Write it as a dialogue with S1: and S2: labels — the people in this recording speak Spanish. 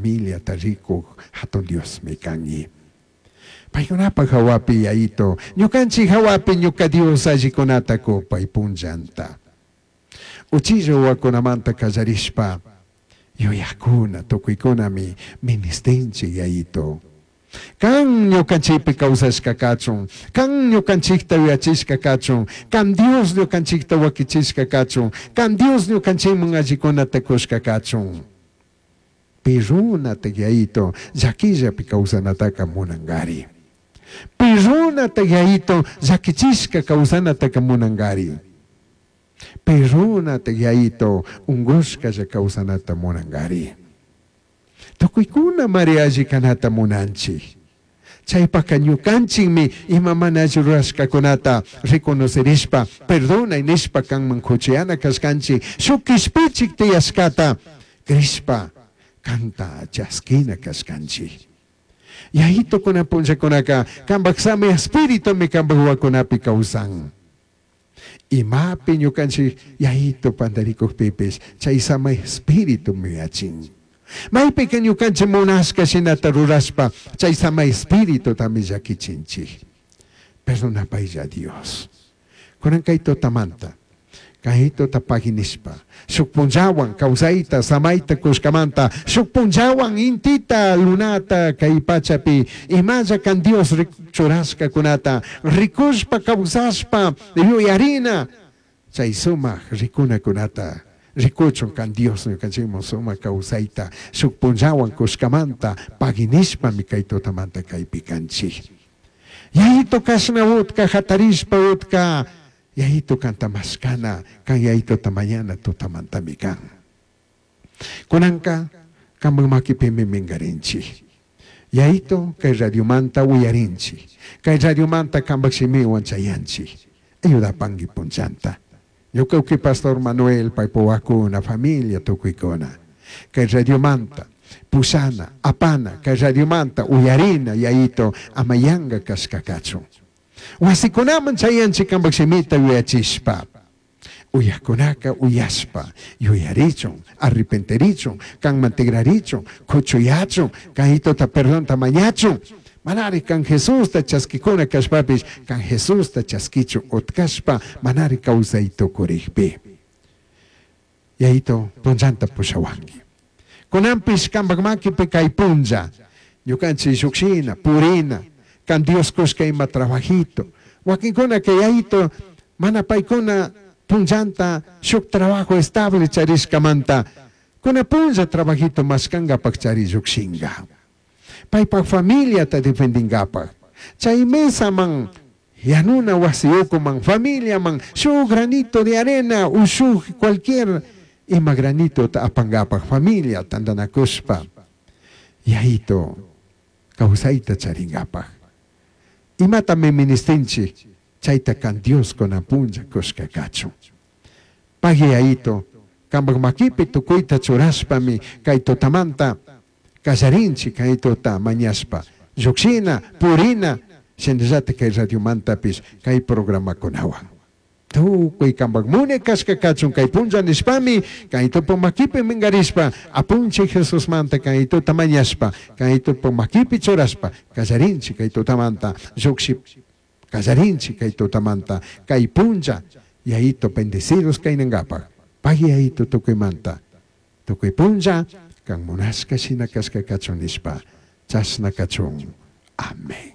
S1: familia tariko hatun Dios mi kangi. Paykunapa hawapi yaito, ñukanchik hawapi ñuka Dios allikunata kupay punllanta. Uchillo wakunamanta kallarishpa, yuyakuna tukuykunami ministinchik yaito. Kan ñukanchikpi kawsashka kachun, kan ñukanchikta yuyachishka kachun, kan Dios ñukanchikta wakichishka kachun, kan Dios ñukanchikman allikunata kushka kachun. Pirunata yaito, llakillapi kawsanataka munangari. Pirunata yaito, llakichishka kawsanataka munangari. Pirunata yaito, ungushka kawsanata munangari. Tukuykuna María allikanata munanchik. Chaypaka ñukanchikmi ima mana rurashkakunata reconocerishpa, perdona nishpa kanman kuchuyana kaskanchik, shuk kishpichik tiyashkata grishpa kanta chaskina kaskanchik. Yahito kuna punchakunaka kambak sami espíritu mi kambak wakunapi kawsan. Imapi ñukanchik yahito pandarikuq pipis chay sama espíritu muyachin. May pequeño canche monasca shinata ruraspa, chay sama espíritu también yakichinchi. Perdona pailla Dios. Kunan kaito tamanta, kaito tapaginispa, sukpunjawan, kausaita, samaita kuskamanta, sukpunjawan, intita, lunata, kaipachapi, imaya kan Dios churasca kunata, rikuspa, kausaspa, yuyarina, chay suma, rikuna kunata. Rikuchon kan Dios no kanchimos suma kausaita sukpunjawan kuskamanta paginishpa mi kaito tamanta kaipikanchi. Yahito kasna utka hatarishpa utka yahito kanta maskana kan yahito tamayana tu tamanta mikan. Kunanka kambang makipimi mingarinchi. Yahito kay radiomanta uyarinchi. Kay radiomanta kambang simiwan chayanchi. Ayuda pangi punchanta. Yo creo que Pastor Manuel paipowaku na familia tukuykuna. Kay Radio Manta, Pusana, Apana, kay Radio Manta, Uyarina, yaito, amayanga kaskakacho. Wasikunaman chayanchi kambaksimita uyachispa. Uyakunaka uyaspa, uyarichon, arrepenterichon, kang mantegrarichon, kuchuyachon, kahito ta perdón tamañachon. Manari kan Jesús ta chaskikuna kashpapis, kan Jesús ta chaskichu utkashpa, manari kausaito kurikpi. Yaito punjanta pushawangi. Kunampis kambagmaki pe kay punja, yukanchi shuksina, purina, kan Dios kuska ima trabajito. Wakinkuna que yaito, manapaykuna punjanta, shuk trabajo estable chariskamanta, kuna punja trabajito maskanga pakchari shukshinga. Paipak familia ta defendingapa. Chay mesa mang yanuna wasioko mang familia mang su granito de arena o su cualquier ima granito ta apangapak familia tandanakuspa. Yahito kausaita charingapa. Imata me ministinchi chaita kan Dios con apunja koskakacho. Pagi yahito kambag makipi tukuita churaspa mi kaito tamanta kasarinchi kaito ta mañaspa. Yuksina, purina, sendizate kay Radio Mantapis kay programa kunawan. Tu kay kambag mune kaskakachun kay punjan ispami, kaito po makipi mingarispa, apunchi Jesus manta kaito tamañaspa, kaito po makipi choraspa, kasarinchi kaito tamanta, yuksi kasarinchi kaito tamanta, kay punja, yaito bendecidos kay nangapa, pagi yaito tukoy manta, tukoy punja, kang munas kasi nakaskakachon ispa, chas nakachong. Amen.